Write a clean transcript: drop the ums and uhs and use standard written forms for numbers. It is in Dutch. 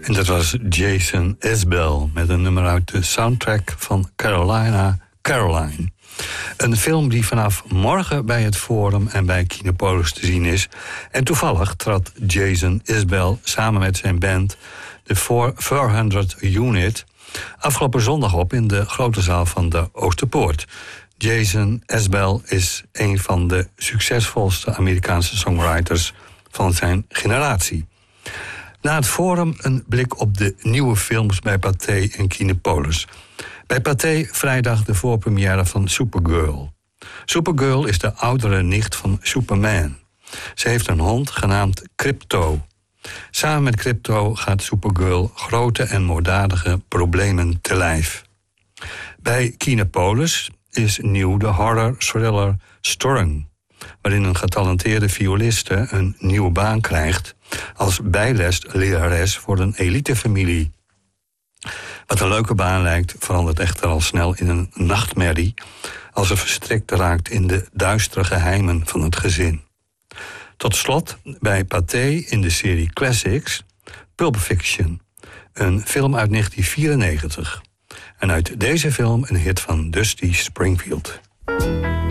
En dat was Jason Isbell met een nummer uit de soundtrack van Caroline. Een film die vanaf morgen bij het Forum en bij Kinepolis te zien is. En toevallig trad Jason Isbell samen met zijn band, de 400 Unit, afgelopen zondag op in de grote zaal van de Oosterpoort. Jason Isbell is een van de succesvolste Amerikaanse songwriters van zijn generatie. Na het Forum een blik op de nieuwe films bij Pathé en Kinepolis. Bij Pathé vrijdag de voorpremière van Supergirl. Supergirl is de oudere nicht van Superman. Ze heeft een hond genaamd Crypto. Samen met Crypto gaat Supergirl grote en moorddadige problemen te lijf. Bij Kinepolis is nieuw de horror-thriller Storm, waarin een getalenteerde violiste een nieuwe baan krijgt als bijleslerares voor een elitefamilie. Wat een leuke baan lijkt, verandert echter al snel in een nachtmerrie als ze verstrikt raakt in de duistere geheimen van het gezin. Tot slot bij Pathé in de serie Classics Pulp Fiction, een film uit 1994. En uit deze film een hit van Dusty Springfield.